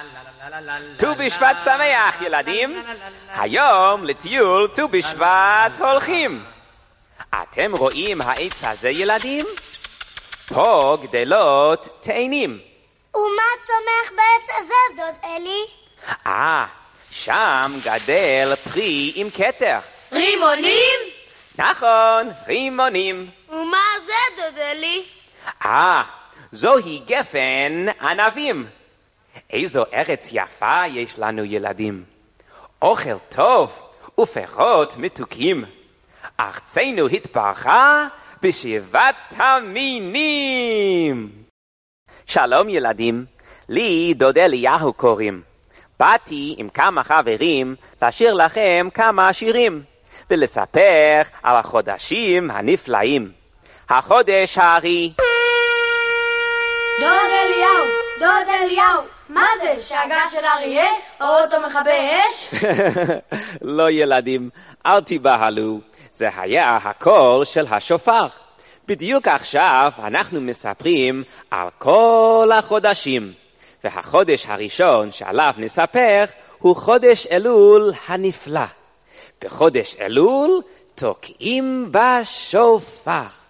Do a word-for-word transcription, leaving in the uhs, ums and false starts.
ט"ו בשבט שמח ילדים, היום לטיול ט"ו בשבט הולכים. אתם רואים העץ הזה ילדים? פה גדלות תאנים. ומה צומח בעץ הזה דוד אלי? אה, שם גדל פרי עם כתר. רימונים? נכון, רימונים. ומה זה דוד אלי? אה, זוהי גפן ענבים. איזו ארץ יפה יש לנו ילדים. אוכל טוב ופירות מתוקים. ארצנו התברכה בשבעת המינים. שלום ילדים, לי דוד אליהו קוראים. באתי עם כמה חברים לשיר לכם כמה שירים ולספר על החודשים הנפלאים. החודש הארי. דוד אליהו, דוד אליהו, מה זה? שאגה של אריה? האוטו מכבה אש? לא ילדים, אל תיבהלו. זה היה הקול של השופר. בדיוק עכשיו אנחנו מספרים על כל החודשים. והחודש הראשון שעליו נספר הוא חודש אלול הנפלא. בחודש אלול תוקעים בשופר.